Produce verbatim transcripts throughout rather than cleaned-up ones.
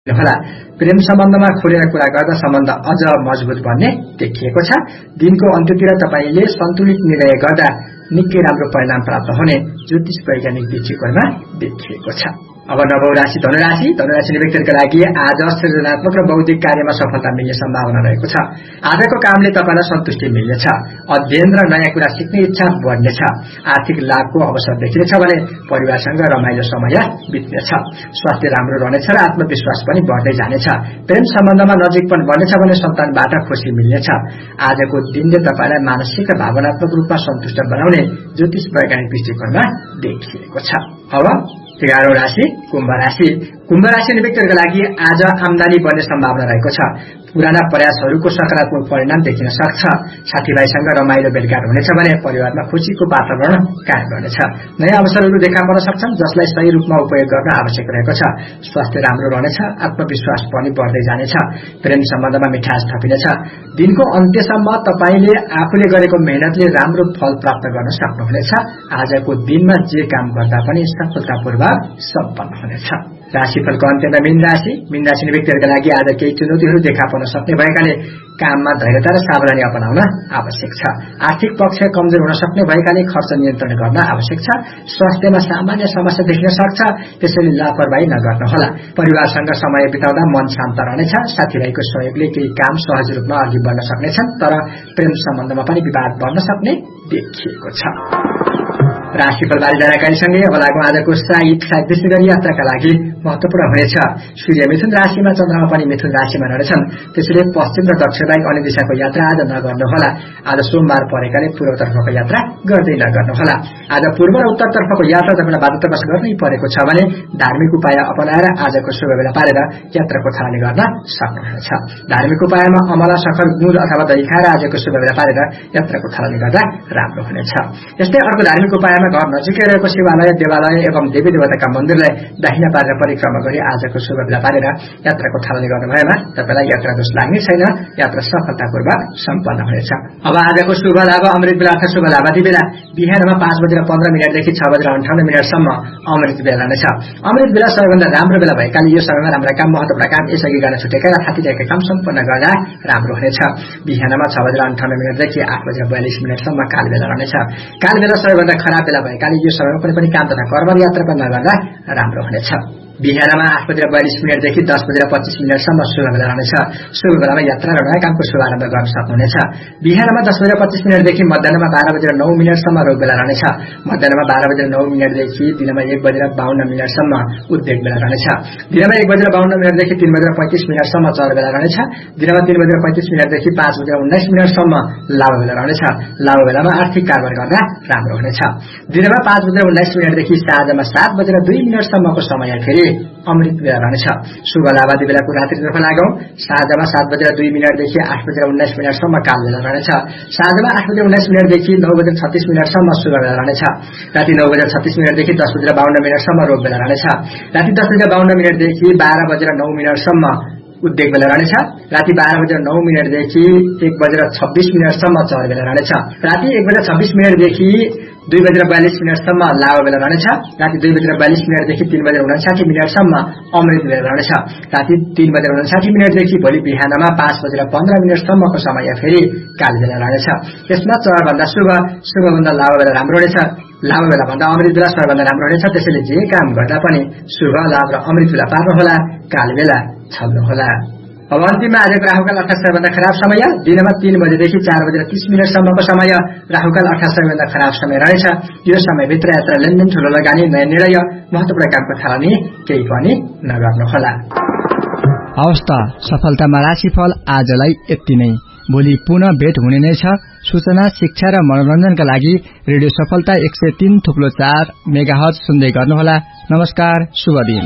होला। प्रेम सम्बन्धमा खुलेर कुरा गर्दा सम्बन्ध अझ मजबुत बन्ने देखिएको छ। दिनको अन्त्यतिर तपाईले सन्तुलित निर्णय गर्दा निकै राम्रो परिणाम प्राप्त हुने ज्योतिष वैज्ञानिक दृष्टिकोणमा देखिएको छ। अब नवौं राशि धनुराशि। धनुराशि व्यक्तिहरुका लागि आज सृजनात्मक र बौद्धिक कार्यमा सफलता मिल्ने सम्भावना रहेको छ। आजको कामले तपाईलाई सन्तुष्टि मिल्नेछ। अध्ययन र नयाँ कुरा सिक्ने इच्छा बढ्नेछ। आर्थिक लाभको अवसर देखिनेछ भने परिवारसँग रमाइलो समय बित्नेछ। स्वास्थ्य राम्रो रहनेछ र आत्मविश्वास पनि बढ्दै जानेछ। प्रेम सम्बन्धमा नजिकपन बढ्नेछ भने सन्तानबाट खुशी मिल्नेछ। आजको दिनले तपाईलाई मानसिक र भावनात्मक रूपमा सन्तुष्ट बनाउने ज्योतिष वैज्ञानिक दृष्टिकोणमा देखिएको छ। अब एघारौं राशि कुम्भ राशि। कुम्भ राशि व्यक्तिहरुका लागि आज आम्दानी बढ्ने सम्भावना रहेको छ। पुराना प्रयासहरूको सकारात्मक परिणाम देखिन सक्छ। साथीभाइसँग रमाइलो भेटघाट हुनेछ भने परिवारमा खुशीको वातावरण कायम रहनेछ। नयाँ अवसरहरू देखा पर्न सक्छन् जसलाई सही रूपमा उपयोग गर्न आवश्यक रहेको छ। स्वास्थ्य राम्रो रहनेछ। आत्मविश्वास पनि बढ्दै जानेछ। प्रेम सम्बन्धमा मिठास थपिनेछ। दिनको अन्त्यसम्म तपाईले आफूले गरेको मेहनतले राम्रो फल प्राप्त गर्न सक्नुहुनेछ। आजको दिनमा जे काम गर्दा पनि सफलतापूर्वक सम्पन्न हुनेछ। राशिफलको अन्त्यमा मीन राशि। मीन राशि व्यक्तिहरुका लागि आज केही चुनौतीहरू देखा पर्न सक्ने भएकाले काममा धैर्यता र सावधानी अपनाउन आवश्यक छ। आर्थिक पक्ष कमजोर हुन सक्ने भएकाले खर्च नियन्त्रण गर्न आवश्यक छ। स्वास्थ्यमा सामान्य समस्या देखिन सक्छ, त्यसैले लापरवाही नगर्नुहोला। परिवारसँग समय बिताउँदा मन शान्त रहनेछ। साथीभाइको सहयोगले केही काम सहज रूपमा अघि बढ्न सक्नेछन्, तर प्रेम सम्बन्धमा पनि विवाद बढ्न सक्ने देखिएको छ। राशिफल बारे जानकारीसँगै अब लागौं आजको साहित साहित्य विशेष गरी यात्राका लागि महत्वपूर्ण हुनेछ। सूर्य मिथुन राशिमा, चन्द्रमा पनि मिथुन राशिमा रहेछन्, त्यसैले पश्चिम र दक्षिण बाहेक अन्य दिशाको यात्रा आज नगर्नुहोला। आज सोमबार परेकाले पूर्वतर्फको यात्रा गर्दै नगर्नुहोला। आज पूर्व र उत्तरतर्फको यात्रा तपाईँलाई बाध्यतावश गर्नै परेको छ भने धार्मिक उपाय अपनाएर आजको शुभ बेला पारेर यात्राको थालनी गर्न सक्नुहुनेछ। धार्मिक उपायमा अमला, सखर, गुड अथवा दही खाएर आजको शुभ बेला पारेर यात्राको थालनी गर्दा राम्रो हुनेछ। यस्तै अर्को धार्मिक उपायमा घर नजिकै रहेको शिवालय, देवालय एवं देवी देवताका मन्दिरलाई दाहिना पारेर परिक्रमा गरी आजको शुभ बेला पारेर यात्राको थालनी गर्नु भएमा तपाईलाई यात्रा दोष लाग्ने छैन। यात्रा सफलतापूर्वक सम्पन्न हुनेछ। अब आजको शुभ लाभ अमृत बेला अर्थात शुभ लाभादी बेला बिहानमा पाँच बजेर पन्ध्र मिनटदेखि छ बजेर अन्ठाउन्न मिनटसम्म अमृत बेला रहनेछ। अमृत बेला सबैभन्दा राम्रो बेला भएकाले यो समयमा राम्रा काम, महत्त्वपूर्ण काम यसअघि गर्न छुटेका र थाकिरहेका काम सम्पन्न गर्दा राम्रो हुनेछ। बिहानमा छ बजेर अन्ठाउन्न मिनटदेखि आठ बजेर बयालिस मिनटसम्म काल बेला रहनेछ। काल बेला सबैभन्दा खराब बेला भएकाले यो समयमा कुनै पनि काम तथा कर्म यात्रा पनि नगर्दा राम्रो हुनेछ। बिहानमा आठ बजेर बयालिस मिनटदेखि दस बजेर पच्चीस मिनटसम्म शुभ बेला रहनेछ। शुभ बेलामा यात्रा र नयाँ कामको शुभारम्भ गर्न सक्नुहुनेछ। बिहानमा दस बजेर पच्चीस मिनटदेखि मध्याहमा बाह्र बजेर नौ मिनटसम्म रोग बेला रहनेछ। मध्याहमा बाह्र बजेर नौ मिनटदेखि दिनमा एक बजेर बाहन्न मिनटसम्म उद्वेग बेला रहनेछ। दिनमा एक बजेर बाहन्न मिनटदेखि तीन बजेर पैंतिस मिनटसम्म चर बेला रहनेछ। दिनमा तीन बजेर पैंतिस मिनटदेखि पाँच बजेर उन्नाइस मिनटसम्म लाभ बेला रहनेछ। लाभ बेलामा आर्थिक कारोबार गर्दा राम्रो हुनेछ। दिनमा पाँच बजेर उन्नाइस मिनटदेखि साँझमा सात बजेर दुई मिनटसम्मको समय फेरि अमृत बेला रहनेछ। शुभ लाभादी बेलाको रात्रितर्फ लागौं। साँझमा सात बजेर दुई मिनटदेखि आठ बजेर उन्नाइस मिनटसम्म काल बेला रहनेछ। साँझमा आठ बजेर उन्नाइस मिनटदेखि नौ बजेर छत्तीस मिनटसम्म शुभ बेला रहनेछ। राति नौ बजेर छत्तीस मिनटदेखि दस बजेर बाहन्न मिनटसम्म रोग बेला रहनेछ। राति दस बजेर बाहन्न मिनटदेखि बाह्र बजेर नौ मिनटसम्म उद्वेग बेला रहनेछ। राति बाह्र बजेर नौ मिनटदेखि एक बजेर छब्बीस मिनटसम्म चर बेला रहनेछ। राति एक बजेर छब्बीस मिनटदेखि दुई बजेर बयालिस मिनटसम्म लाभ बेला रहनेछ। राति दुई बजेर बयालिस मिनटदेखि तीन बजेर उनासाठी मिनटसम्म अमृत बेला रहनेछ। राति तीन बजेर उनासाठी मिनटदेखि भोलि बिहानमा पाँच बजेर पन्ध्र मिनटसम्मको समय फेरि काल बेला रहनेछ। यसमा चरभन्दा शुभ, शुभभन्दा लाभ बेला राम्रो हुनेछ। लाभ बेला भन्दा अमृत बेला सबैभन्दा राम्रो हुनेछ। त्यसैले जे काम गर्दा पनि शुभ लाभ र अमृत बेला पार्नुहोला, काल बेला छल्नुहोला। अब अन्तिममा आजको राहुकाल अर्थात सबैभन्दा खराब समय दिनमा तीन बजेदेखि चार बजेर तीस मिनटसम्मको समय राहुकाल अर्थात सबैभन्दा खराब समय रहेछ। यो समयभित्र यात्रा, लेनदेन, ठूलो लगानी, नयाँ निर्णय, महत्त्वपूर्ण कामको थालनी केही पनि नगर्नुहोला। अवस्था सफलतामा राशिफल आजलाई यति नै। भोलि पुनः भेट हुने नै छ। सूचना, शिक्षा र मनोरञ्जनका लागि रेडियो सफलता एक सय तीन थुप्लो चार मेगाहर्ज सुन्दै गर्नुहोला। नमस्कार, शुभ दिन।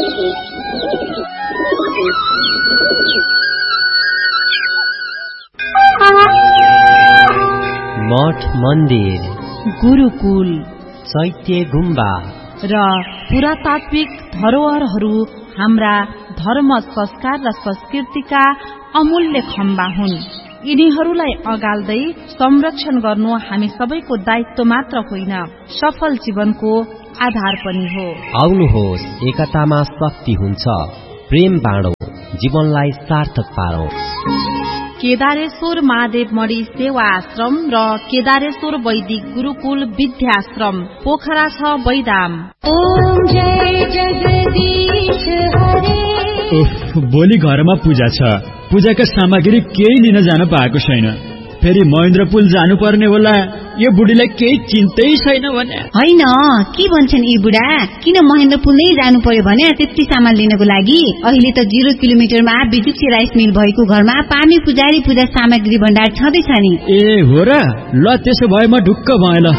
मठ मन्दिर, गुरुकुल, चैत्य गुम्बा र पुरातात्विक धरोहरहरू हाम्रा धर्म, संस्कार र संस्कृतिका अमूल्य खम्बा हुन्। यिनीहरूलाई अगाल्दै संरक्षण गर्नु हामी सबैको दायित्व मात्र होइन, सफल जीवनको आधार पनि हो। आउनुहोस्, एकतामा शक्ति हुन्छ। प्रेम बाँडौ, जीवनलाई सार्थक पारौं। केदारेश्वर महादेव मणि सेवा आश्रम र केदारेश्वर वैदिक गुरुकुल विद्याश्रम पोखरा छ बैदाम। ओम जय जगदीश हरे। उफ, भोलि घरमा पूजा छ। पूजाका सामग्री केही लिन जान पाएको छैन। फेरि महेन्द्र पुल जानु पर्ने होला। यो बुढीलाई केही चिन्तै छैन भने होइन। के भन्छन् यी बुढा, किन महेन्द्र पुल नै जानु पर्यो भने त्यति सामान लिनको लागि? अहिले त जिरो किलोमिटरमा विद्युत राइस मिल भएको घरमा पानी पुजारी पूजा सामग्री भण्डार छँदैछ नि। ए हो र, ल त्यसो भए म ढुक्क भएँ ल।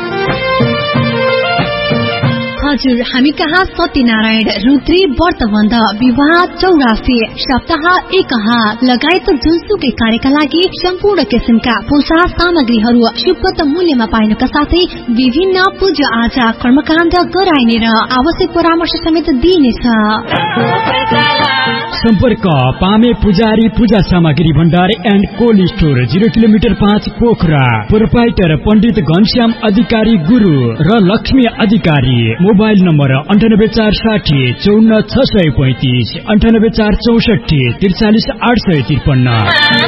हजुर, हामी कहाँ सत्यनारायण, रुद्री, व्रतबन्ध, विवाह, चौराफी, सप्ताह एक लगायत जुनसुकै कार्यका लागि सम्पूर्ण किसिमका पूजा सामग्रीहरू सुपथ मूल्यमा पाइनुका साथै विभिन्न पूजा आजा कर्मकाण्ड गराइने र आवश्यक परामर्श समेत दिइनेछ। सम्पर्क पामे पुजारी पूजा सामग्री भण्डार and cold store, zero kilometre पाँच पोखरा। प्रोपाइटर पण्डित घनश्याम अधिकारी गुरु र लक्ष्मी अधिकारी। मोबाइल नम्बर अन्ठानब्बे चार साठी चौन्न छ सय पैंतिस, अन्ठानब्बे चार चौसठी त्रिचालिस आठ सय त्रिपन्न।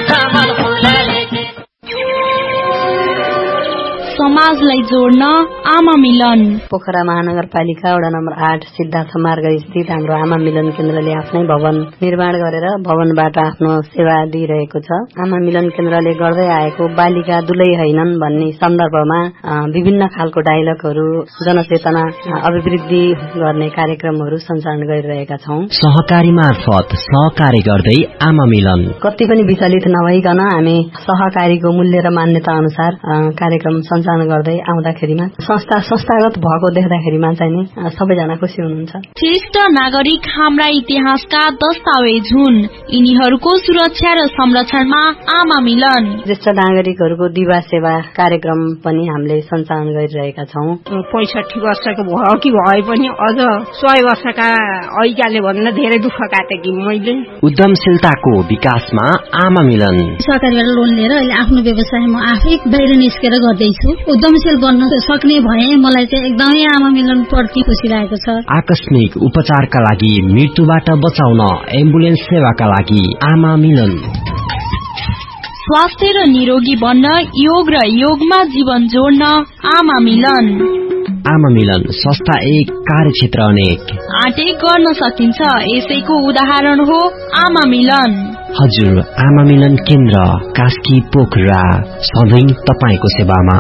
समाजलाई जोड्न आमा मिलन। पोखरा महानगरपालिका वडा नम्बर आठ सिद्धार्थ मार्ग स्थित हाम्रो आमा मिलन केन्द्रले आफ्नै भवन निर्माण गरेर भवनबाट आफ्नो सेवा दिइरहेको छ। आमा मिलन केन्द्रले गर्दै आएको बालिका दुलै हैनन् भन्ने सन्दर्भमा विभिन्न खालको डायलगहरू, जनचेतना अभिवृद्धि गर्ने कार्यक्रमहरू सञ्चालन गरिरहेका छौं। सहकारी मार्फत सहकारी गर्दै आमा मिलन कति पनि विचलित नभइकन हामी सहकारीको मूल्य र मान्यता अनुसार कार्यक्रम सञ्चालन गर्दै आउँदाखेरिमा संस्था संस्थागत भएको देख्दाखेरिमा चाहिँ नि सबैजना खुसी हुनुहुन्छ। श्रेष्ठ नागरिक हाम्रा इतिहासका दस्तावेज हुन्, यिनीहरूको सुरक्षा र संरक्षणमा आमा मिलन। ज्येष्ठ नागरिकहरूको दिवा सेवा कार्यक्रम पनि हामीले सञ्चालन गरिरहेका छौं। पैंसठी वर्षको भयो कि भए पनि अझ सय वर्षका ऐकाले भन्न धेरै दुःख काटेकी मैले। उद्यमशीलताको विकासमा आमा मिलन। सहकारीबाट लोन लिएर अहिले आफ्नो व्यवसाय म आफै बाहिर निस्केर गर्दैछु। उद्यमशील बन्न सक्ने भए मलाई चाहिँ एकदमै आमा मिलन प्रति खुसी लागेको छ। आकस्मिक उपचारका लागि मृत्युबाट बचाउन एम्बुलेन्स सेवाका लागि आमा मिलन। स्वास्थ्य र निरोगी बन्न योग र योगमा जीवन जोड्न आमा मिलन। आमा मिलन संस्था एक, कार्यक्षेत्र अनेक। आटे गर्न सकिन्छ, यसैको उदाहरण हो आमा मिलन। हजुर, आमा मिलन केन्द्र कास्की पोखरा, सधैं तपाईको सेवामा।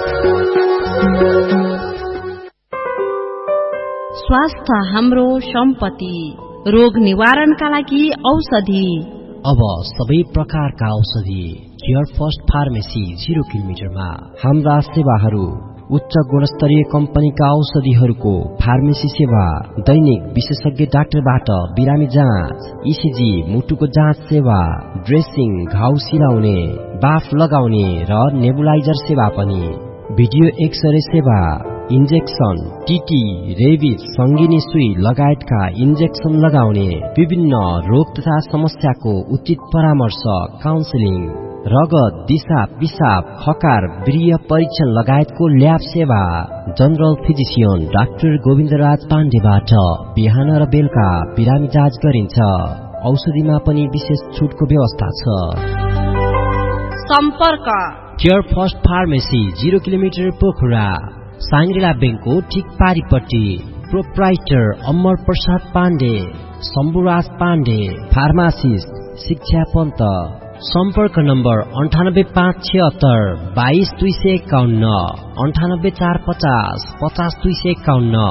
स्वास्थ्य हाम्रो सम्पत्ति, रोग निवारणका लागि औषधि। अब सबै प्रकारका औषधि केयर फर्स्ट फार्मेसी, जिरो किलोमिटरमा। हाम्रा सेवाहरू उच्च गुणस्तरीय कम्पनीका औषधिहरूको फार्मेसी सेवा, दैनिक विशेषज्ञ डाक्टरबाट बिरामी जाँच, इसिजी, मुटुको जाँच सेवा, ड्रेसिङ, घाउ सिलाउने, बाफ लगाउने र नेबुलाइजर सेवा पनि, भिडियो एक्सरे सेवा, इन्जेक्सन, टिटी, रेबिस, संगिनी सुई लगायतका इन्जेक्सन लगाउने, विभिन्न रोग तथा समस्याको उचित परामर्श, काउन्सिलिङ, रगत, दिशा, पिसाब, खकार, वीर्य परीक्षण लगायतको ल्याब सेवा, जनरल फिजिसियन डाक्टर गोविन्दराज पाण्डेबाट बिहान र बेलुका बिरामी जाँच गरिन्छ। औषधिमा पनि विशेष छुटको व्यवस्था छ। सम्पर्क care first pharmacy, zero kilometre Pokhara, Shangri-La ब्याङ्कको ठिक पारिपट्टि। प्रोप्राइटर अमर प्रसाद पाण्डे, शम्भुराज पाण्डे, फार्मासिस्ट शिक्षा पन्त। सम्पर्क नम्बर अन्ठानब्बे पाँच छिहत्तर बाइस दुई सय एकाउन्न, अन्ठानब्बे चार पचास पचास दुई सय एकाउन्न।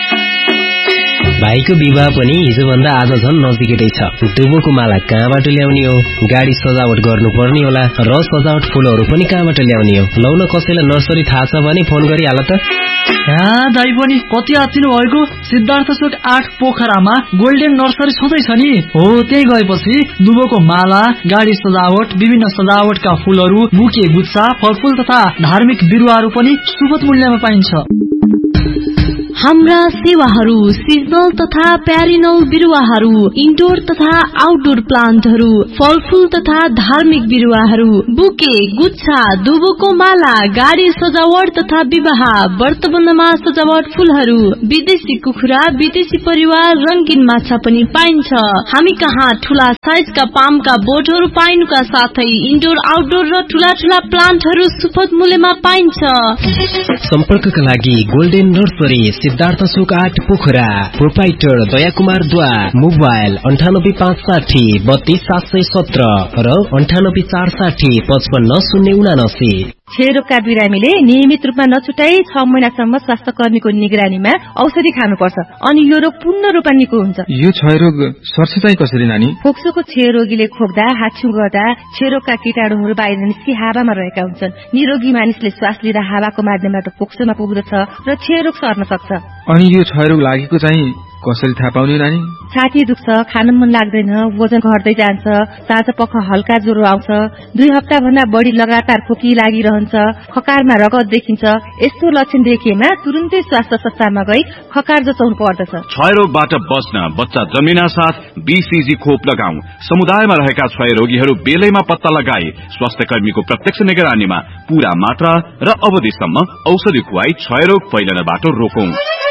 भाइको विवाह पनि हिजोभन्दा आज झन् नजिकै छ। दुबोको माला कहाँबाट ल्याउने हो, गाडी सजावट गर्नुपर्ने होला र सजावट फुलहरू पनि कहाँबाट ल्याउने हो। लौ न कसैलाई नर्सरी थाहा छ भने फोन गरिहाल त। दाइ पनि कति आचिनु भएको। सिद्धार्थ चोक आठ पोखरामा गोल्डेन नर्सरी छँदैछ नि। हो, त्यही गएपछि दुबोको माला, गाडी सजावट, विभिन्न सजावटका फूलहरू, बुके गुच्छा, फलफूल तथा धार्मिक बिरुवाहरू पनि सुपथ मूल्यमा पाइन्छ। हाम्रा सेवाहरू सिजनल तथा प्यारिनल बिरुवाहरू, इन्डोर तथा आउटडोर प्लान्टहरू, फलफूल तथा धार्मिक बिरुवाहरू, बुके, गुच्छा, दुबोको माला, गाडी सजावट तथा विवाह, व्रतबन्धमा सजावट फूलहरू, विदेशी कुखुरा, विदेशी परिवार, रंगीन माछा पनि पाइन्छ। हामी कहाँ ठूला साइजका पामका बोटहरू पाइनुका साथै इन्डोर आउटडोर र ठूला ठूला प्लान्टहरू सुपथ मूल्यमा पाइन्छ। सम्पर्कका लागि गोल्डेन नर्सरी, सिद्धार्थ चोक आठ पोखरा, प्रोपाइटर दया कुमार द्वा, मोबाइल अन्ठानब्बे पाँच साठी बत्तीस सात सय सत्र र अन्ठानब्बे चार साठी पचपन्न शून्य उनासी। क्षयरोगका बिरामीले नियमित रूपमा नछुटाई छ महिनासम्म स्वास्थ्य कर्मीको निगरानीमा औषधि खानुपर्छ अनि यो रोग पूर्ण रूपमा निको हुन्छ। यो क्षयरोग सर्छ चाहिँ कसरी नानी? फोक्सोको क्षयरोगीले खोक्दा, हाच्छिउँ गर्दा क्षयरोगका कीटाणुहरू बाहिर निस्कि हावामा रहेका हुन्छन्। निरोगी मानिसले श्वास लिँदा हावाको माध्यमबाट फोक्सोमा पुग्दछ र क्षयरोग सर्न सक्छ। अनि यो क्षयरोग लागेको चाहिँ कसरी थाहा पाउने नानी? छाती दुख्छ, खान मन लाग्दैन, वजन घट्दै जान्छ, साँझ पख हल्का ज्वरो आउँछ, दुई हप्ता भन्दा बढी लगातार खोकी लागिरहन्छ, खकारमा रगत देखिन्छ। यस्तो लक्षण देखिएमा तुरुन्तै स्वास्थ्य संस्थामा गई खकार जचाउनु पर्दछ। क्षयरोगबाट बच्न बच्चा जन्मिना साथ बीसीजी खोप लगाऊ। समुदायमा रहेका क्षयरोगीहरू बेलैमा पत्ता लगाई स्वास्थ्य कर्मीको प्रत्यक्ष निगरानीमा पूरा मात्रा र अवधिसम्म औषधि खुवाई क्षयरोग फैलनबाट रोकौं।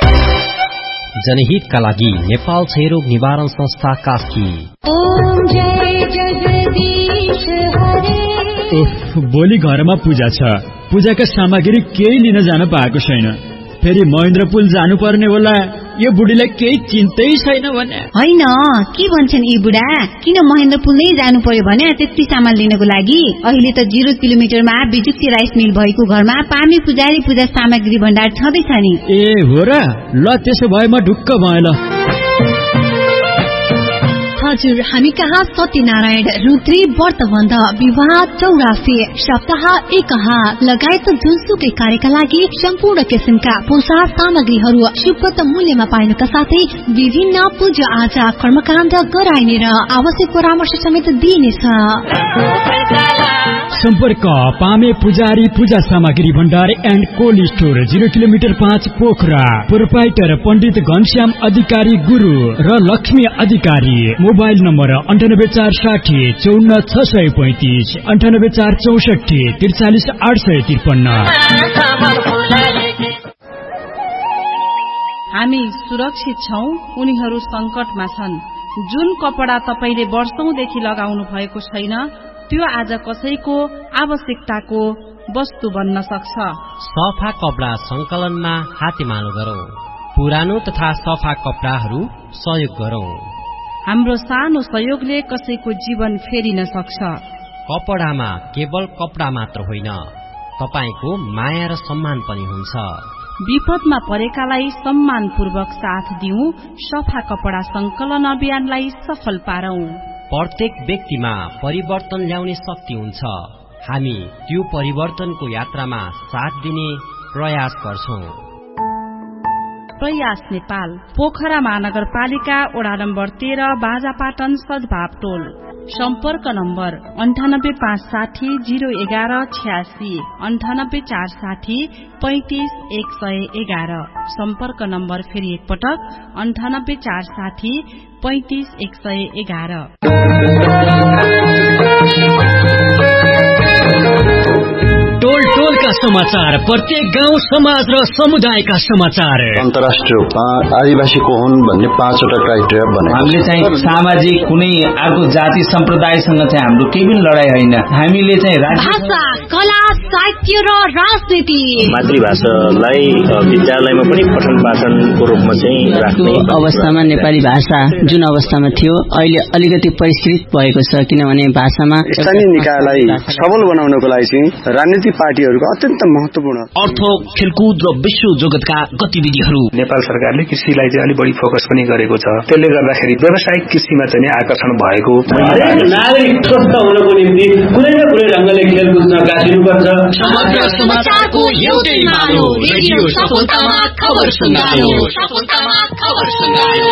जनहितका लागि नेपाल क्षयरोग निवारण संस्था कास्की। ओम जय जगदीश हरे। भोलि घरमा पूजा छ, पूजाका सामग्री केही लिन जान पाएको छैन। फेरि महेन्द्र पुल जानु पर्ने होला। यो बुढीलाई केही चिन्तै छैन भने होइन। के भन्छन् यी बुढा? किन महेन्द्र पुल नै जानु पर्यो भने त्यति सामान लिनको लागि? अहिले त जिरो किलोमिटरमा बिजुक्ती राइस मिल भएको घरमा पामी पुजारी पूजा सामग्री भण्डार छँदैछ नि। ए हो र? ल त्यसो भए म ढुक्क भएँ ल। हजुर, हामी कहाँ सत्यनारायण, रुद्री, व्रतबन्ध, विवाह, चौरासी, सप्ताह एकहा लगायत जुनसुकै कार्यका लागि सम्पूर्ण किसिमका पोसाक सामग्रीहरू सुपथ मूल्यमा पाइनुका साथै विभिन्न पूजा आजा कर्मकाण्ड गराइने र आवश्यक परामर्श समेत दिइनेछ। सम्पर्क पामे पुजारी पूजा सामग्री भण्डार and cold store, zero kilometre पाँच पोखरा, प्रोपाइटर पण्डित घनश्याम अधिकारी गुरु र लक्ष्मी अधिकारी। मोबाइल नम्बर अन्ठानब्बे चार साठी चौन्न छ सय पैंतिस, अन्ठानब्बे चार चौसठी त्रिचालिस आठ सय त्रिपन्न। हामी सुरक्षित छौं, उनीहरू संकटमा छन्। जुन कपडा तपाईले वर्षौंदेखि लगाउनु भएको छैन त्यो आज कसैको आवश्यकताको वस्तु बन्न सक्छ। सफा कपडा संकलनमा हातेमालो गरौं, पुरानो तथा सफा कपडाहरू सहयोग गरौं। हाम्रो सानो सहयोगले कसैको जीवन फेरिन सक्छ। कपडामा केवल कपडा मात्र होइन, तपाईको माया र सम्मान पनि हुन्छ। विपदमा परेकालाई सम्मानपूर्वक साथ दिउँ, सफा कपडा संकलन अभियानलाई सफल पारौं। प्रत्येक व्यक्तिमा परिवर्तन ल्याउने शक्ति हुन्छ। हामी त्यो परिवर्तनको यात्रामा साथ दिने प्रयास गर्छौं। प्रयास नेपाल, पोखरा महानगरपालिका, वडा नम्बर तेह्र, बाजापाटन, सद्भाव टोल। सम्पर्क नम्बर अन्ठानब्बे पाँच साठी जिरो एघार छ्यासी, अन्ठानब्बे चार साठी पैंतिस एक सय एघार। सम्पर्क नम्बर फेरि एकपटक अन्ठानब्बे चार साठी पैंतिस एक सय एघार। टोल टोलका समाचार, प्रत्येक गाउँ समाज र समुदायका समाचार। अन्तर्राष्ट्रिय रूपमा आदिवासी को हुन् भन्ने पाँचवटा क्राइटेरिया बनाएको छ। हामीले चाहिँ सामाजिक कुनै अर्को जाति सम्प्रदायसँग चाहिँ हाम्रो केही पनि लडाई होइन। हामीले चाहिँ भाषा, कला, साहित्य र राजनीति, मातृभाषालाई विद्यालयमा पनि पठन पाठनको रूपमा चाहिँ राख्ने अवस्थामा नेपाली भाषा जुन अवस्थामा थियो अहिले अलिकति परिष्कृत भएको छ, किनभने भाषामा स्थानीय निकायलाई सबल बनाउनको लागि चाहिँ राजनीतिक पार्टीहरूको अत्यन्त महत्वपूर्ण अर्थ, खेलकुद र विश्व जगतका गतिविधिहरू। नेपाल सरकारले कृषिलाई चाहिँ अलिक बढी फोकस पनि गरेको छ। त्यसले गर्दाखेरि व्यावसायिक कृषिमा चाहिँ आकर्षण भएको। नागरिक स्वस्थ हुनको निम्ति कुनै न कुनै ढंगले खेलकुदमा गाँसिनुपर्छ। समग्र समाचारको एउटै मालो, रेडियो सफलतामा खबर सुनायो, सफलतामा खबर सुनायो।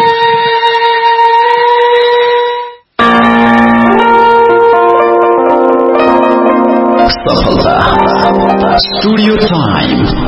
सफलता स्टुडियो टाइम।